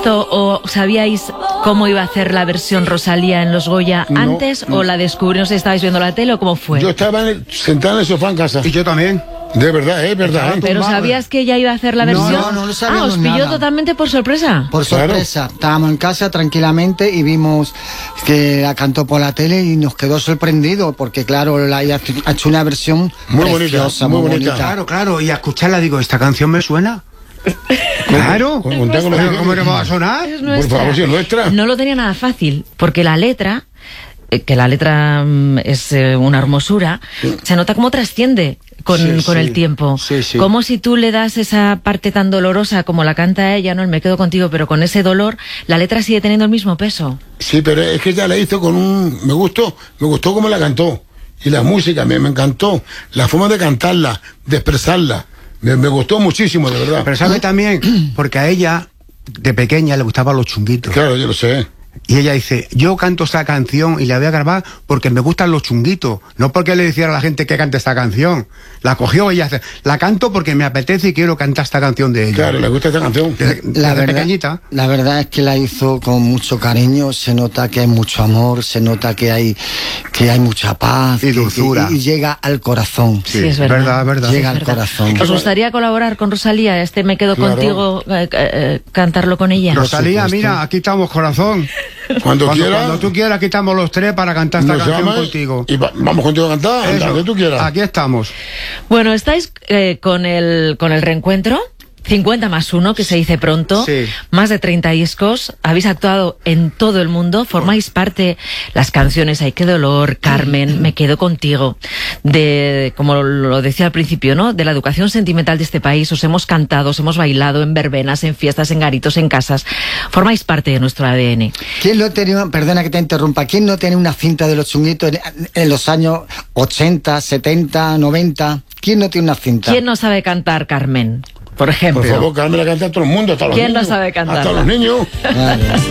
visto o sabíais cómo iba a hacer la versión Rosalía en los Goya antes o la descubrió? No sé, ¿estabais viendo la tele o cómo fue? Yo estaba sentado en el sofá en casa. Y yo también. De verdad, es verdad. ¿Pero sabías que ella iba a hacer la versión? No lo sabíamos. ¿Os pilló nada. totalmente por sorpresa? Por sorpresa. Estábamos en casa tranquilamente y vimos que la cantó por la tele y nos quedó sorprendido porque, claro, ella ha hecho una versión muy preciosa, bonita, muy bonita. Claro, y a escucharla digo, ¿esta canción me suena? Claro. ¿Cómo no va a sonar? Es nuestra. Por favor, si es nuestra. No lo tenía nada fácil, porque la letra, que la letra es una hermosura, se nota cómo trasciende con el tiempo. Sí. Como si tú le das esa parte tan dolorosa como la canta ella, ¿no? El Me quedo contigo, pero con ese dolor, la letra sigue teniendo el mismo peso. Sí, pero es que ella la hizo con un... Me gustó cómo la cantó. Y la música, me encantó. La forma de cantarla, de expresarla. Me gustó muchísimo, de verdad. Pero sabe también, porque a ella, de pequeña, le gustaban los chunguitos. Claro, yo lo sé. Y ella dice, yo canto esta canción y la voy a grabar porque me gustan los chunguitos, no porque le dijera a la gente que cante esta canción. La cogió ella, la canto porque me apetece y quiero cantar esta canción de ella. Claro, le gusta esta canción. Desde pequeñita. La verdad es que la hizo con mucho cariño, se nota que hay mucho amor, se nota que hay mucha paz. Y dulzura. Y llega al corazón. Sí, es verdad. Llega al corazón. ¿Os gustaría colaborar con Rosalía? Me quedo contigo, cantarlo con ella. Rosalía, mira, aquí estamos, corazón. Cuando tú quieras, aquí estamos los tres para cantar esta canción contigo. Y vamos contigo a cantar, donde tú quieras. Aquí estamos. Bueno, estáis con el reencuentro. 50 más 1, que se dice pronto, más de 30 discos, habéis actuado en todo el mundo, formáis parte, las canciones Ay, qué dolor, Carmen, Me quedo contigo, de, como lo decía al principio, ¿no?, de la educación sentimental de este país. Os hemos cantado, os hemos bailado en verbenas, en fiestas, en garitos, en casas, formáis parte de nuestro ADN. ¿Quién no tenía, perdona que te interrumpa, quién no tiene una cinta de los chunguitos en los años 80, 70, 90? ¿Quién no tiene una cinta? ¿Quién no sabe cantar, Carmen? Por ejemplo. Por favor, Carmen la canta a todo el mundo, hasta los niños. ¿Quién no sabe cantar? Hasta los niños. Vale.